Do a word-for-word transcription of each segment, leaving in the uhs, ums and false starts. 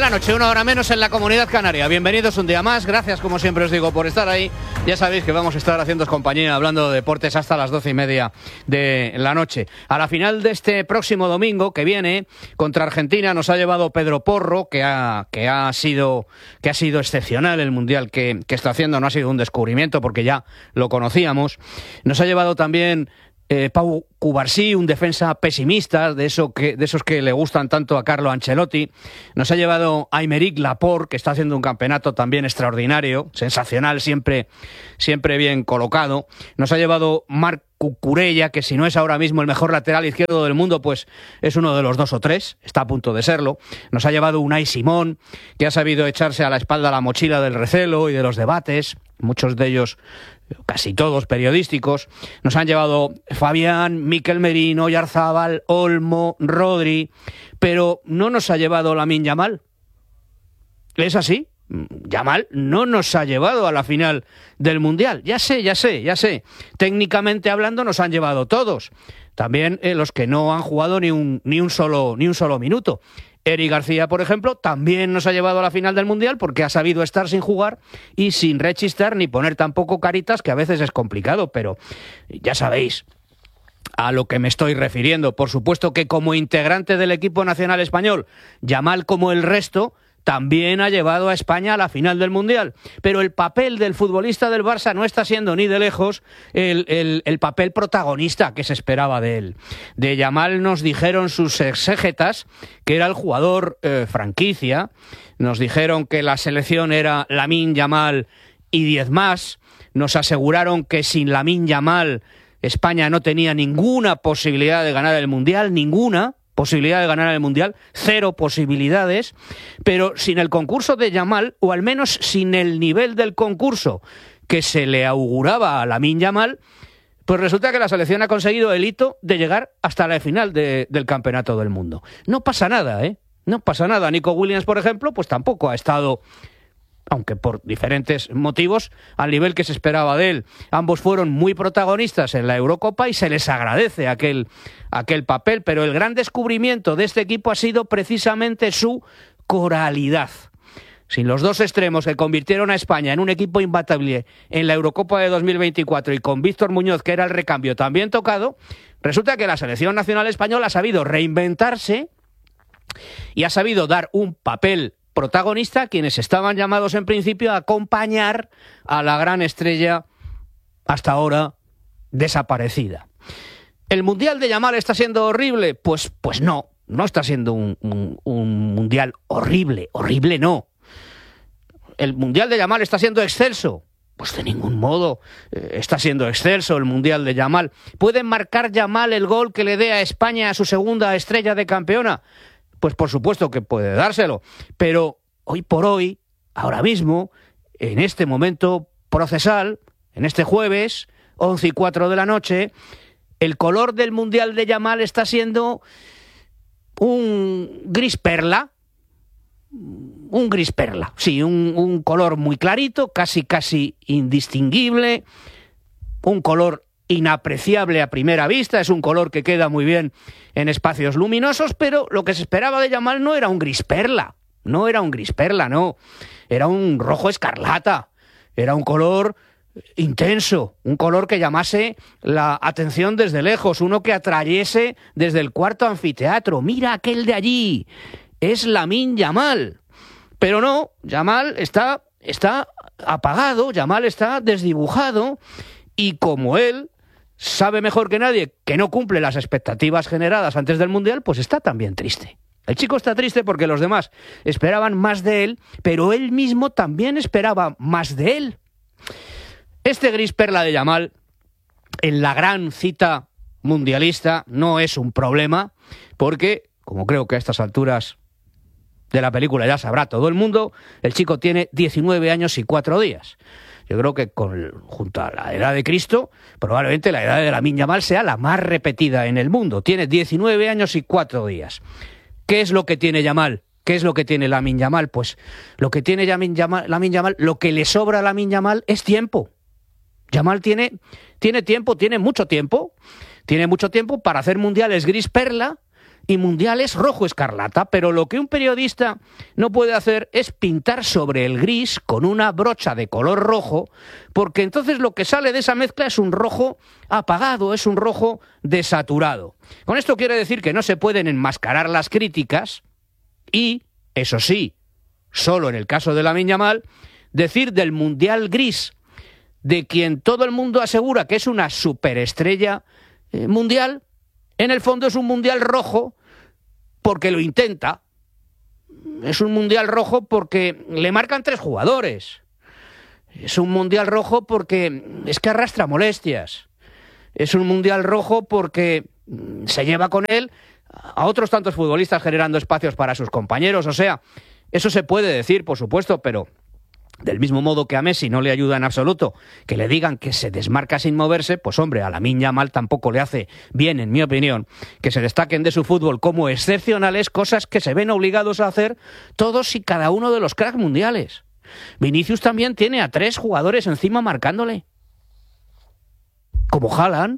la noche, una hora menos en la Comunidad Canaria. Bienvenidos un día más, gracias como siempre os digo por estar ahí. Ya sabéis que vamos a estar haciendo compañía hablando de deportes hasta las doce y media de la noche. A la final de este próximo domingo que viene contra Argentina nos ha llevado Pedro Porro, que ha, que ha, sido, que ha sido excepcional el Mundial que, que está haciendo, no ha sido un descubrimiento porque ya lo conocíamos. Nos ha llevado también Eh, Pau Cubarsí, un defensa pesimista, de, eso que, de esos que le gustan tanto a Carlo Ancelotti. Nos ha llevado Aymeric Laporte, que está haciendo un campeonato también extraordinario, sensacional, siempre, siempre bien colocado. Nos ha llevado Marc Cucurella, que si no es ahora mismo el mejor lateral izquierdo del mundo, pues es uno de los dos o tres, está a punto de serlo. Nos ha llevado Unai Simón, que ha sabido echarse a la espalda la mochila del recelo y de los debates, muchos de ellos, casi todos periodísticos. Nos han llevado Fabián, Mikel Merino, Oyarzabal, Olmo, Rodri, pero no nos ha llevado Lamine Yamal. ¿Es así? Yamal no nos ha llevado a la final del Mundial. Ya sé, ya sé, ya sé. Técnicamente hablando nos han llevado todos. También eh, los que no han jugado ni un, ni un solo, ni un solo minuto. Eric García, por ejemplo, también nos ha llevado a la final del Mundial porque ha sabido estar sin jugar y sin rechistar ni poner tampoco caritas, que a veces es complicado, pero ya sabéis a lo que me estoy refiriendo. Por supuesto que como integrante del equipo nacional español, Yamal, como el resto, también ha llevado a España a la final del Mundial. Pero el papel del futbolista del Barça no está siendo ni de lejos el, el, el papel protagonista que se esperaba de él. De Yamal nos dijeron sus exégetas que era el jugador eh, franquicia, nos dijeron que la selección era Lamine Yamal y diez más, nos aseguraron que sin Lamine Yamal España no tenía ninguna posibilidad de ganar el Mundial, ninguna posibilidad de ganar el Mundial, cero posibilidades, pero sin el concurso de Yamal, o al menos sin el nivel del concurso que se le auguraba a Lamine Yamal, pues resulta que la selección ha conseguido el hito de llegar hasta la final de, del Campeonato del Mundo. No pasa nada, ¿eh? No pasa nada. Nico Williams, por ejemplo, pues tampoco ha estado, aunque por diferentes motivos, al nivel que se esperaba de él. Ambos fueron muy protagonistas en la Eurocopa y se les agradece aquel, aquel papel, pero el gran descubrimiento de este equipo ha sido precisamente su coralidad. Sin los dos extremos que convirtieron a España en un equipo imbatible en la Eurocopa de dos mil veinticuatro y con Víctor Muñoz, que era el recambio, también tocado, resulta que la selección nacional española ha sabido reinventarse y ha sabido dar un papel protagonista a quienes estaban llamados en principio a acompañar a la gran estrella hasta ahora desaparecida. ¿El Mundial de Yamal está siendo horrible? Pues, pues no, no está siendo un, un, un Mundial horrible, horrible no. ¿El Mundial de Yamal está siendo excelso? Pues de ningún modo eh, está siendo excelso el Mundial de Yamal. ¿Puede marcar Yamal el gol que le dé a España a su segunda estrella de campeona? Pues por supuesto que puede dárselo, pero hoy por hoy, ahora mismo, en este momento procesal, en este jueves, once y cuatro de la noche, el color del Mundial de Yamal está siendo un gris perla, un gris perla, sí, un, un color muy clarito, casi casi indistinguible, un color inapreciable a primera vista, es un color que queda muy bien en espacios luminosos, pero lo que se esperaba de Yamal no era un gris perla, no era un gris perla, no, era un rojo escarlata, era un color intenso, un color que llamase la atención desde lejos, uno que atrayese desde el cuarto anfiteatro. Mira aquel de allí, es Lamine Yamal, pero no, Yamal está, está apagado, Yamal está desdibujado y como él sabe mejor que nadie que no cumple las expectativas generadas antes del Mundial, pues está también triste. El chico está triste porque los demás esperaban más de él, pero él mismo también esperaba más de él. Este gris perla de Yamal en la gran cita mundialista no es un problema, porque, como creo que a estas alturas de la película ya sabrá todo el mundo, el chico tiene diecinueve años y cuatro días. Yo creo que con, junto a la edad de Cristo, probablemente la edad de Lamine Yamal sea la más repetida en el mundo. Tiene diecinueve años y cuatro días. ¿Qué es lo que tiene Yamal? ¿Qué es lo que tiene Lamine Yamal? Pues lo que tiene Lamine Yamal, Lamine Yamal, lo que le sobra a Lamine Yamal es tiempo. Yamal tiene, tiene tiempo, tiene mucho tiempo, tiene mucho tiempo para hacer mundiales gris perla y mundial es rojo escarlata, pero lo que un periodista no puede hacer es pintar sobre el gris con una brocha de color rojo, porque entonces lo que sale de esa mezcla es un rojo apagado, es un rojo desaturado. Con esto quiere decir que no se pueden enmascarar las críticas y, eso sí, solo en el caso de Lamine Yamal, decir del mundial gris, de quien todo el mundo asegura que es una superestrella eh, mundial, en el fondo es un mundial rojo porque lo intenta. Es un mundial rojo porque le marcan tres jugadores. Es un mundial rojo porque es que arrastra molestias. Es un mundial rojo porque se lleva con él a otros tantos futbolistas generando espacios para sus compañeros. O sea, eso se puede decir, por supuesto, pero del mismo modo que a Messi no le ayuda en absoluto que le digan que se desmarca sin moverse, pues hombre, a Lamine Yamal tampoco le hace bien, en mi opinión, que se destaquen de su fútbol como excepcionales, cosas que se ven obligados a hacer todos y cada uno de los cracks mundiales. Vinicius también tiene a tres jugadores encima marcándole, como Haaland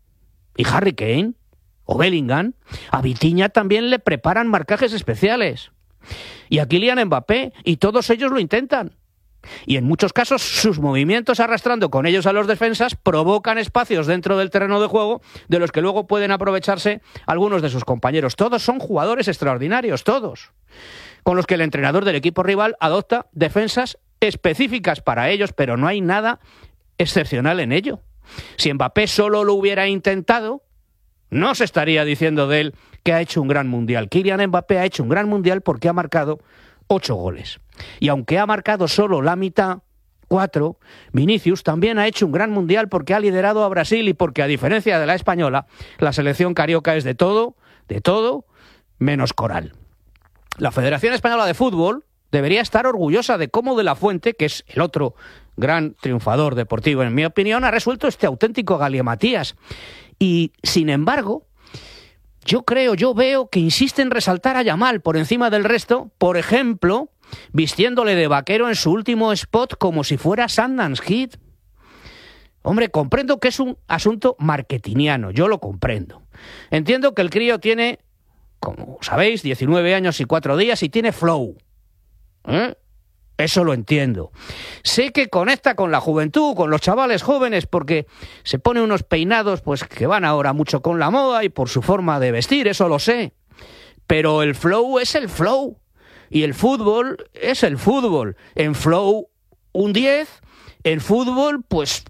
y Harry Kane o Bellingham. A Vitinha también le preparan marcajes especiales, y a Kylian Mbappé, y todos ellos lo intentan. Y en muchos casos sus movimientos arrastrando con ellos a los defensas provocan espacios dentro del terreno de juego de los que luego pueden aprovecharse algunos de sus compañeros. Todos son jugadores extraordinarios, todos, con los que el entrenador del equipo rival adopta defensas específicas para ellos, pero no hay nada excepcional en ello. Si Mbappé solo lo hubiera intentado, no se estaría diciendo de él que ha hecho un gran mundial. Kylian Mbappé ha hecho un gran mundial porque ha marcado ocho goles. Y aunque ha marcado solo la mitad, cuatro, Vinicius también ha hecho un gran mundial porque ha liderado a Brasil y porque, a diferencia de la española, la selección carioca es de todo, de todo, menos coral. La Federación Española de Fútbol debería estar orgullosa de cómo De la Fuente, que es el otro gran triunfador deportivo, en mi opinión, ha resuelto este auténtico galimatías. Y, sin embargo, yo creo, yo veo que insiste en resaltar a Yamal por encima del resto, por ejemplo, vistiéndole de vaquero en su último spot como si fuera Sundance Kid. Hombre, comprendo que es un asunto marketingiano, yo lo comprendo. Entiendo que el crío tiene, como sabéis, diecinueve años y cuatro días y tiene flow. ¿Eh? Eso lo entiendo. Sé que conecta con la juventud, con los chavales jóvenes, porque se pone unos peinados pues que van ahora mucho con la moda y por su forma de vestir, eso lo sé. Pero el flow es el flow. Y el fútbol es el fútbol. En flow, un diez. En fútbol, pues,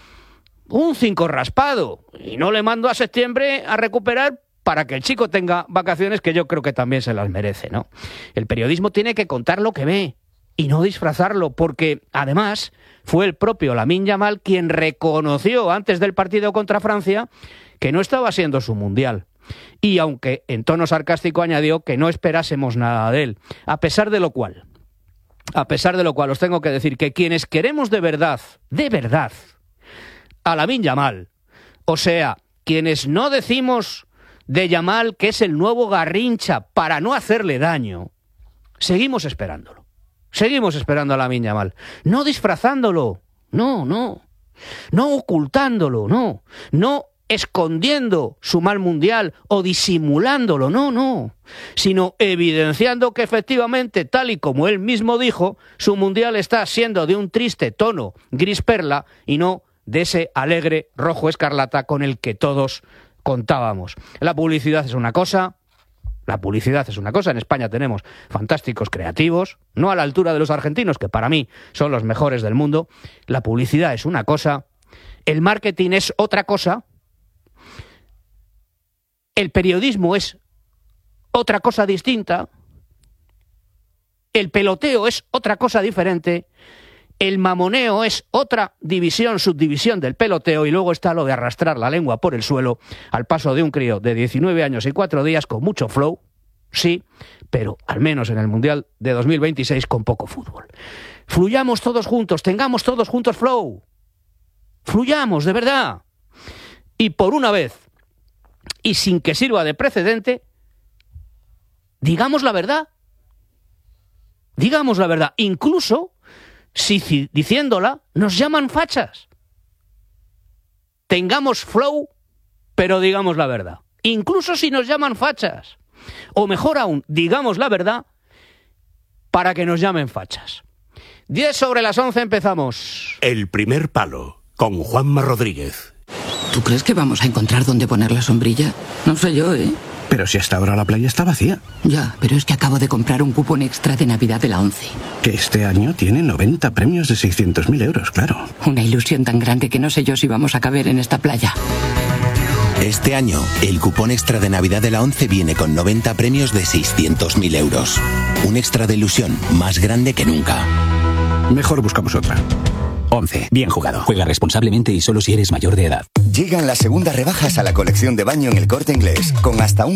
un cinco raspado. Y no le mando a septiembre a recuperar para que el chico tenga vacaciones, que yo creo que también se las merece, ¿no? El periodismo tiene que contar lo que ve y no disfrazarlo, porque, además, fue el propio Lamine Yamal quien reconoció antes del partido contra Francia que no estaba siendo su mundial. Y aunque en tono sarcástico añadió que no esperásemos nada de él. A pesar de lo cual, a pesar de lo cual os tengo que decir que quienes queremos de verdad, de verdad, a Lamine Yamal, o sea, quienes no decimos de Yamal que es el nuevo Garrincha para no hacerle daño, seguimos esperándolo. Seguimos esperando a Lamine Yamal. No disfrazándolo, no, no. No ocultándolo, no. No escondiendo su mal mundial o disimulándolo, no, no, sino evidenciando que efectivamente, tal y como él mismo dijo, su mundial está siendo de un triste tono gris perla y no de ese alegre rojo escarlata con el que todos contábamos. La publicidad es una cosa, la publicidad es una cosa, en España tenemos fantásticos creativos, no a la altura de los argentinos, que para mí son los mejores del mundo. La publicidad es una cosa, el marketing es otra cosa, el periodismo es otra cosa distinta, el peloteo es otra cosa diferente, el mamoneo es otra división, subdivisión del peloteo, y luego está lo de arrastrar la lengua por el suelo al paso de un crío de diecinueve años y cuatro días con mucho flow, sí, pero al menos en el Mundial de dos mil veintiséis con poco fútbol. Fluyamos todos juntos, tengamos todos juntos flow, fluyamos de verdad, y por una vez, y sin que sirva de precedente, digamos la verdad. Digamos la verdad, incluso si diciéndola nos llaman fachas. Tengamos flow, pero digamos la verdad. Incluso si nos llaman fachas. O mejor aún, digamos la verdad para que nos llamen fachas. diez sobre las once empezamos. El primer palo, con Juanma Rodríguez. ¿Tú crees que vamos a encontrar dónde poner la sombrilla? No sé yo, ¿eh? Pero si hasta ahora la playa está vacía. Ya, pero es que acabo de comprar un cupón extra de Navidad de la ONCE. Que este año tiene noventa premios de seiscientos mil euros, claro. Una ilusión tan grande que no sé yo si vamos a caber en esta playa. Este año, el cupón extra de Navidad de la ONCE viene con noventa premios de seiscientos mil euros. Un extra de ilusión más grande que nunca. Mejor buscamos otra. ONCE. Bien jugado. Juega responsablemente y solo si eres mayor de edad. Llegan las segundas rebajas a la colección de baño en El Corte Inglés, con hasta un